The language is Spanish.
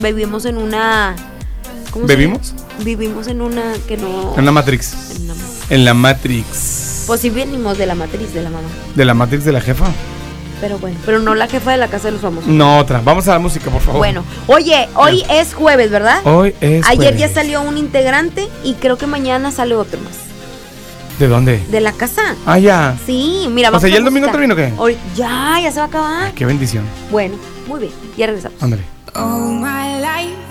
vivimos en una... ¿Bebimos? Vivimos en una que no... En la Matrix. En la Matrix. Pues sí venimos de la matriz de la mamá. ¿De la Matrix de la jefa? Pero bueno, pero no la jefa de la casa de los famosos. No, otra. Vamos a la música, por favor. Bueno, oye, hoy es jueves, ¿verdad? Hoy es Ayer jueves. ya salió un integrante y creo que mañana sale otro más. ¿De dónde? ¿De la casa? Ah, ya. Sí, mira, O vamos sea, ¿ya a el domingo música. terminó qué? Hoy, ya se va a acabar. Qué bendición. Bueno, muy bien, ya regresamos. Ándale. All my life